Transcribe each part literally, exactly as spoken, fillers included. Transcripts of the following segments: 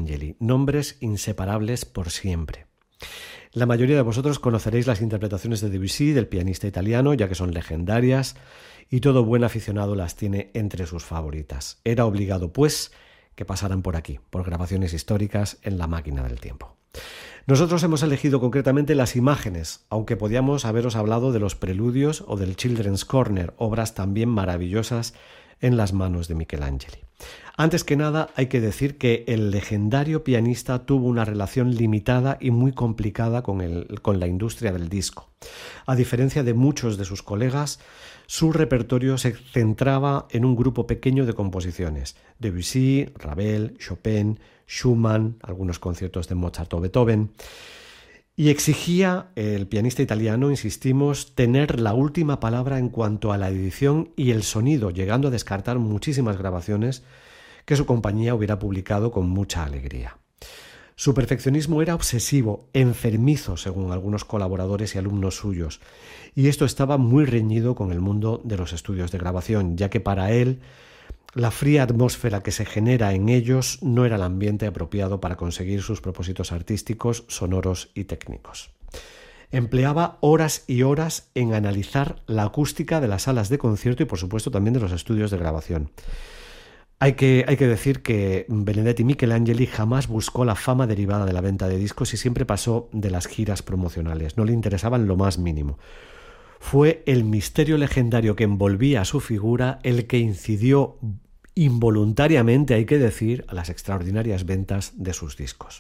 Michelangeli, nombres inseparables por siempre. La mayoría de vosotros conoceréis las interpretaciones de Debussy, del pianista italiano, ya que son legendarias y todo buen aficionado las tiene entre sus favoritas. Era obligado, pues, que pasaran por aquí, por grabaciones históricas en la máquina del tiempo. Nosotros hemos elegido concretamente las imágenes, aunque podíamos haberos hablado de los preludios o del Children's Corner, obras también maravillosas en las manos de Michelangeli. Antes que nada, hay que decir que el legendario pianista tuvo una relación limitada y muy complicada con, el, con la industria del disco. A diferencia de muchos de sus colegas, su repertorio se centraba en un grupo pequeño de composiciones: Debussy, Ravel, Chopin, Schumann, algunos conciertos de Mozart o Beethoven. Y exigía, el pianista italiano, insistimos, tener la última palabra en cuanto a la edición y el sonido, llegando a descartar muchísimas grabaciones que su compañía hubiera publicado con mucha alegría. Su perfeccionismo era obsesivo, enfermizo, según algunos colaboradores y alumnos suyos, y esto estaba muy reñido con el mundo de los estudios de grabación, ya que para él la fría atmósfera que se genera en ellos no era el ambiente apropiado para conseguir sus propósitos artísticos, sonoros y técnicos. Empleaba horas y horas en analizar la acústica de las salas de concierto y, por supuesto, también de los estudios de grabación. Hay que, hay que decir que Benedetti Michelangeli jamás buscó la fama derivada de la venta de discos y siempre pasó de las giras promocionales. No le interesaba en lo más mínimo. Fue el misterio legendario que envolvía a su figura el que incidió involuntariamente, hay que decir, a las extraordinarias ventas de sus discos.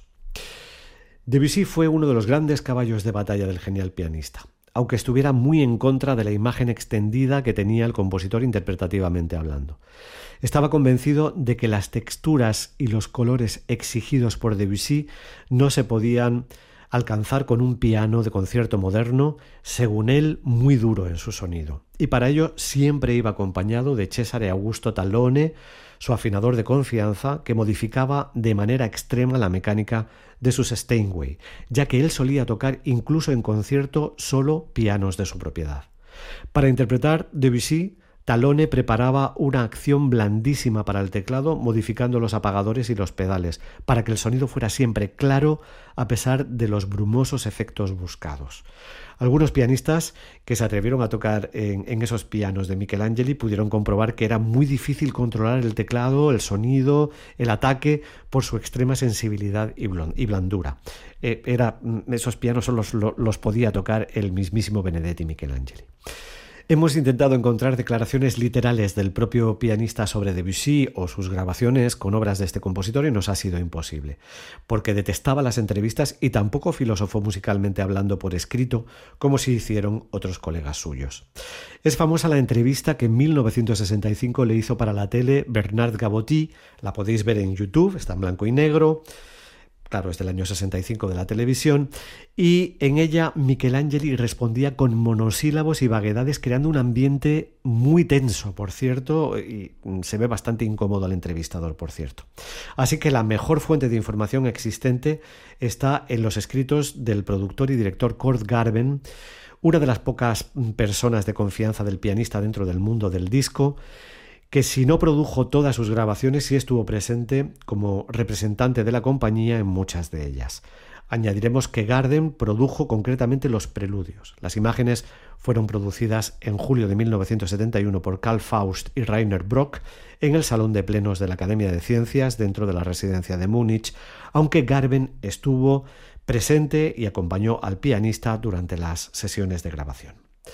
Debussy fue uno de los grandes caballos de batalla del genial pianista, aunque estuviera muy en contra de la imagen extendida que tenía el compositor interpretativamente hablando. Estaba convencido de que las texturas y los colores exigidos por Debussy no se podían alcanzar con un piano de concierto moderno, según él, muy duro en su sonido. Y para ello siempre iba acompañado de Cesare Augusto Tallone, su afinador de confianza, que modificaba de manera extrema la mecánica de sus Steinway, ya que él solía tocar incluso en concierto solo pianos de su propiedad. Para interpretar Debussy, Tallone preparaba una acción blandísima para el teclado, modificando los apagadores y los pedales, para que el sonido fuera siempre claro a pesar de los brumosos efectos buscados. Algunos pianistas que se atrevieron a tocar en, en esos pianos de Michelangeli pudieron comprobar que era muy difícil controlar el teclado, el sonido, el ataque, por su extrema sensibilidad y blandura. Eh, era, esos pianos solo los, los podía tocar el mismísimo Benedetti Michelangeli. Hemos intentado encontrar declaraciones literales del propio pianista sobre Debussy o sus grabaciones con obras de este compositor y nos ha sido imposible, porque detestaba las entrevistas y tampoco filosofó musicalmente hablando por escrito, como sí hicieron otros colegas suyos. Es famosa la entrevista que en mil novecientos sesenta y cinco le hizo para la tele Bernard Gabotti, la podéis ver en YouTube, está en blanco y negro. Claro, es del año sesenta y cinco de la televisión, y en ella Michelangeli respondía con monosílabos y vaguedades, creando un ambiente muy tenso, por cierto, y se ve bastante incómodo al entrevistador, por cierto. Así que la mejor fuente de información existente está en los escritos del productor y director Kurt Garben, una de las pocas personas de confianza del pianista dentro del mundo del disco, que si no produjo todas sus grabaciones, sí estuvo presente como representante de la compañía en muchas de ellas. Añadiremos que Garden produjo concretamente los preludios. Las imágenes fueron producidas en julio de mil novecientos setenta y uno por Carl Faust y Rainer Brock en el Salón de Plenos de la Academia de Ciencias dentro de la residencia de Múnich, aunque Garben estuvo presente y acompañó al pianista durante las sesiones de grabación.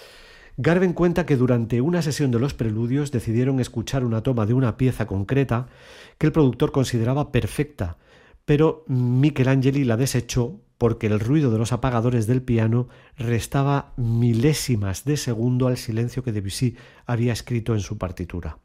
Garben cuenta que durante una sesión de los preludios decidieron escuchar una toma de una pieza concreta que el productor consideraba perfecta, pero Michelangeli la desechó porque el ruido de los apagadores del piano restaba milésimas de segundo al silencio que Debussy había escrito en su partitura.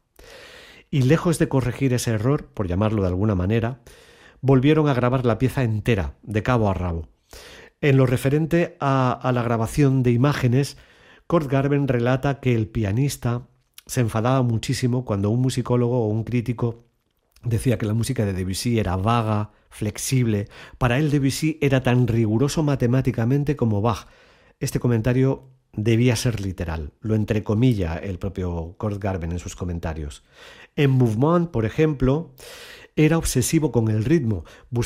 Y lejos de corregir ese error, por llamarlo de alguna manera, volvieron a grabar la pieza entera, de cabo a rabo. En lo referente a, a la grabación de imágenes, Kurt Garben relata que el pianista se enfadaba muchísimo cuando un musicólogo o un crítico decía que la música de Debussy era vaga, flexible. Para él Debussy era tan riguroso matemáticamente como Bach. Este comentario debía ser literal, lo entrecomilla el propio Kurt Garben en sus comentarios. En Mouvement, por ejemplo, era obsesivo con el ritmo,